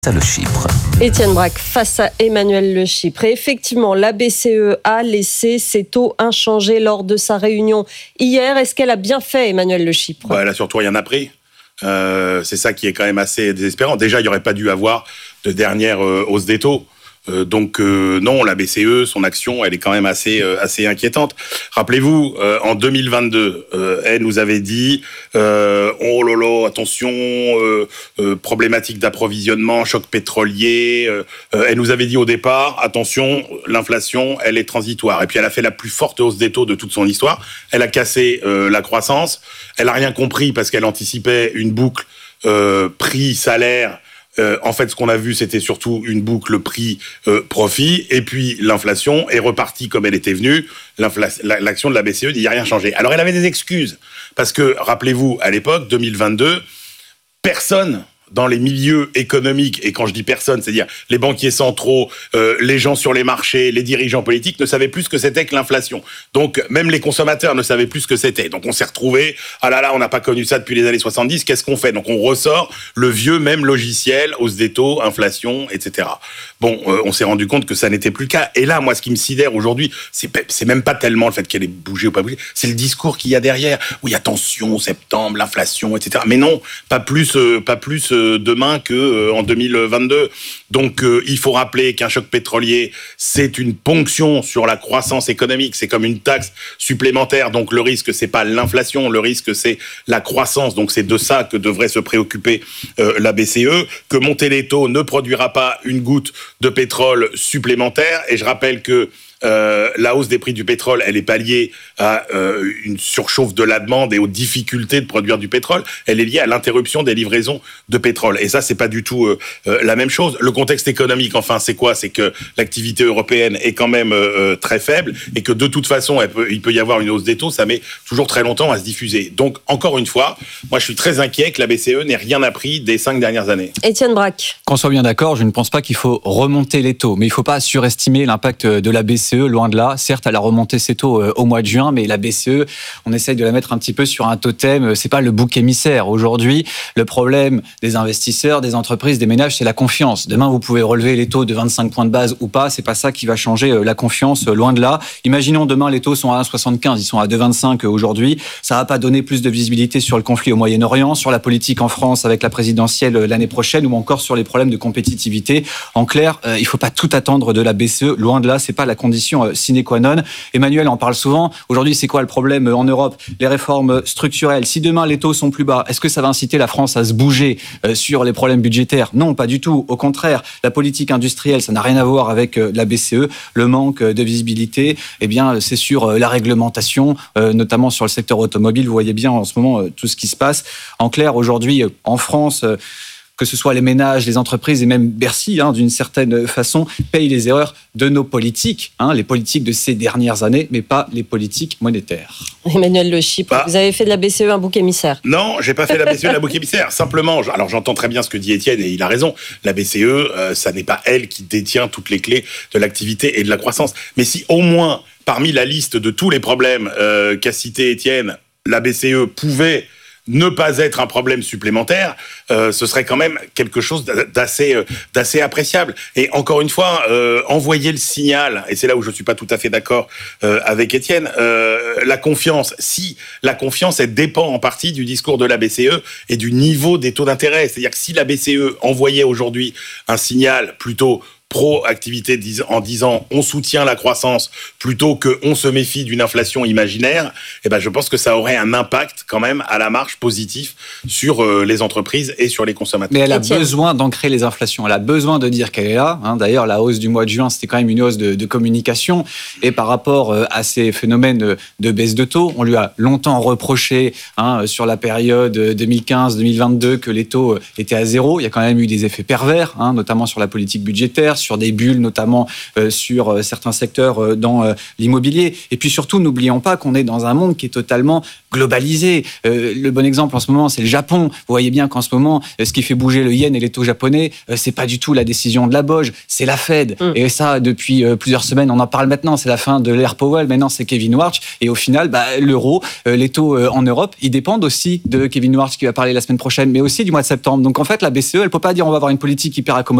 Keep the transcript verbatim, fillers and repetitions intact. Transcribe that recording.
à Le Chypre. Étienne Braque face à Emmanuel Le Chypre. Et effectivement, la B C E a laissé ses taux inchangés lors de sa réunion hier. Est-ce qu'elle a bien fait, Emmanuel Le Chypre ? Bah, Elle a surtout rien appris. Euh, c'est ça qui est quand même assez désespérant. Déjà, il n'y aurait pas dû avoir de dernière euh, hausse des taux. Euh, donc euh, non, la B C E, son action, elle est quand même assez euh, assez inquiétante. Rappelez-vous, euh, en deux mille vingt-deux, euh, elle nous avait dit euh, oh lolo, attention, euh, euh, problématique d'approvisionnement, choc pétrolier. Euh, euh, elle nous avait dit au départ, attention, l'inflation, elle est transitoire. Et puis elle a fait la plus forte hausse des taux de toute son histoire. Elle a cassé euh, la croissance. Elle a rien compris parce qu'elle anticipait une boucle euh, prix-salaire. Euh, en fait, ce qu'on a vu, c'était surtout une boucle prix-profit, euh, et puis l'inflation est repartie comme elle était venue. L'action de la B C E, il n'y a rien changé. Alors, elle avait des excuses, parce que, rappelez-vous, à l'époque, deux mille vingt-deux, personne dans les milieux économiques, et quand je dis personne, c'est-à-dire les banquiers centraux, euh, les gens sur les marchés, les dirigeants politiques, ne savaient plus ce que c'était que l'inflation. Donc, même les consommateurs ne savaient plus ce que c'était. Donc, on s'est retrouvés, ah là là, on n'a pas connu ça depuis les années soixante-dix, qu'est-ce qu'on fait ? Donc, on ressort le vieux même logiciel, hausse des taux, inflation, et cetera. Bon, euh, on s'est rendu compte que ça n'était plus le cas. Et là, moi, ce qui me sidère aujourd'hui, c'est, c'est même pas tellement le fait qu'elle ait bougé ou pas bougé, c'est le discours qu'il y a derrière. Oui, attention, septembre, l'inflation, et cetera. Mais non, pas plus, euh, pas plus euh, demain que euh, en deux mille vingt-deux. Donc, euh, il faut rappeler qu'un choc pétrolier, c'est une ponction sur la croissance économique. C'est comme une taxe supplémentaire. Donc, le risque, c'est pas l'inflation. Le risque, c'est la croissance. Donc, c'est de ça que devrait se préoccuper euh, la B C E. Que monter les taux ne produira pas une goutte de pétrole supplémentaire. Et je rappelle que Euh, la hausse des prix du pétrole, elle est pas liée à euh, une surchauffe de la demande et aux difficultés de produire du pétrole. Elle est liée à l'interruption des livraisons de pétrole. Et ça, c'est pas du tout euh, euh, la même chose. Le contexte économique, enfin, c'est quoi ? C'est que l'activité européenne est quand même euh, très faible et que de toute façon, elle peut, il peut y avoir une hausse des taux. Ça met toujours très longtemps à se diffuser. Donc, encore une fois, moi, je suis très inquiet que la B C E n'ait rien appris des cinq dernières années. Étienne Braque. Qu'on soit bien d'accord, je ne pense pas qu'il faut remonter les taux, mais il ne faut pas surestimer l'impact de la B C E. Loin de là. Certes, elle a remonté ses taux au mois de juin, mais la B C E, on essaye de la mettre un petit peu sur un totem. C'est pas le bouc émissaire. Aujourd'hui, le problème des investisseurs, des entreprises, des ménages, c'est la confiance. Demain, vous pouvez relever les taux de vingt-cinq points de base ou pas. C'est pas ça qui va changer la confiance. Loin de là. Imaginons demain, les taux sont à un virgule soixante-quinze. Ils sont à deux virgule vingt-cinq aujourd'hui. Ça va pas donner plus de visibilité sur le conflit au Moyen-Orient, sur la politique en France avec la présidentielle l'année prochaine ou encore sur les problèmes de compétitivité. En clair, euh, il faut pas tout attendre de la B C E. Loin de là. C'est pas la condition euh, sine qua non. Emmanuel en parle souvent. Aujourd'hui, c'est quoi le problème en Europe ? Les réformes structurelles. Si demain les taux sont plus bas, est-ce que ça va inciter la France à se bouger euh, sur les problèmes budgétaires ? Non, pas du tout. Au contraire, la politique industrielle, ça n'a rien à voir avec euh, la B C E. Le manque de visibilité, eh bien, c'est sur euh, la réglementation, euh, notamment sur le secteur automobile. Vous voyez bien en ce moment euh, tout ce qui se passe. En clair, aujourd'hui, euh, en France, euh, que ce soit les ménages, les entreprises et même Bercy, hein, d'une certaine façon, payent les erreurs de nos politiques, hein, les politiques de ces dernières années, mais pas les politiques monétaires. Emmanuel Le Chypre, bah, vous avez fait de la B C E un bouc émissaire. Non, j'ai pas fait de la B C E un bouc émissaire. Simplement, alors j'entends très bien ce que dit Étienne et il a raison. La B C E, euh, ça n'est pas elle qui détient toutes les clés de l'activité et de la croissance. Mais si au moins, parmi la liste de tous les problèmes euh, qu'a cité Étienne, la B C E pouvait ne pas être un problème supplémentaire, euh, ce serait quand même quelque chose d'assez, euh, d'assez appréciable. Et encore une fois, euh, envoyer le signal, et c'est là où je ne suis pas tout à fait d'accord euh, avec Étienne, euh, la confiance, si la confiance, elle dépend en partie du discours de la B C E et du niveau des taux d'intérêt. C'est-à-dire que si la B C E envoyait aujourd'hui un signal plutôt pro-activité en disant on soutient la croissance plutôt que on se méfie d'une inflation imaginaire, eh ben je pense que ça aurait un impact quand même à la marge positif sur euh, les entreprises et sur les consommateurs. Mais elle a Etienne. besoin d'ancrer les inflations. Elle a besoin de dire qu'elle est là. Hein. D'ailleurs, la hausse du mois de juin, c'était quand même une hausse de, de communication. Et par rapport euh, à ces phénomènes de baisse de taux, on lui a longtemps reproché hein, sur la période deux mille quinze deux mille vingt-deux que les taux étaient à zéro. Il y a quand même eu des effets pervers, hein, notamment sur la politique budgétaire, sur des bulles, notamment euh, sur euh, certains secteurs euh, dans euh, l'immobilier. Et puis surtout, n'oublions pas qu'on est dans un monde qui est totalement globalisé. Euh, le bon exemple en ce moment, c'est le Japon. Vous voyez bien qu'en ce moment, euh, ce qui fait bouger le yen et les taux japonais, euh, c'est pas du tout la décision de la B O J, c'est la Fed. Mmh. Et ça, depuis euh, plusieurs semaines, on en parle maintenant. C'est la fin de l'ère Powell. Maintenant, c'est Kevin Warsh. Et au final, bah, l'euro, euh, les taux euh, en Europe, ils dépendent aussi de Kevin Warsh qui va parler la semaine prochaine, mais aussi du mois de septembre. Donc en fait, la B C E, elle peut pas dire on va avoir une politique hyper accommodante.